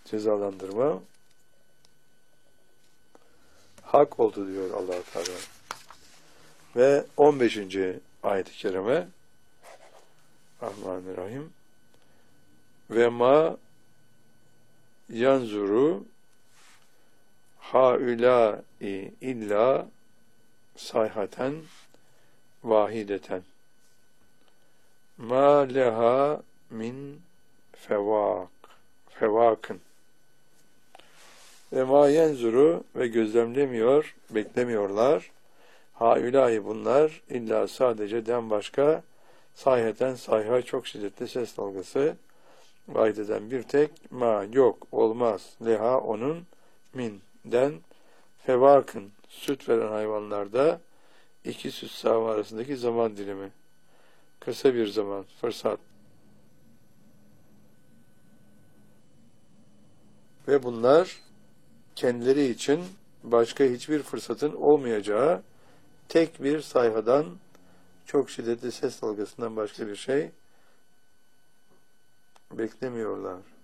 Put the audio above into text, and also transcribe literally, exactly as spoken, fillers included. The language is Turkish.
cezalandırma hak oldu diyor Allah-u Teala. Ve on beşinci ayet-i kerime Rahmanirrahim ve ma yanzuru haulâi illa sayhaten vahideten ma leha min fevak fevakın ve ma yenzuru ve gözlemlemiyor, beklemiyorlar haulâi bunlar illa sadece den başka sayheten sayha çok şiddetli ses dalgası vaid eden bir tek ma yok olmaz leha onun min den fevakın süt veren hayvanlarda iki süt sağım arasındaki zaman dilimi kısa bir zaman fırsat ve bunlar kendileri için başka hiçbir fırsatın olmayacağı tek bir sayhadan çok şiddetli ses dalgasından başka bir şey beklemiyorlar.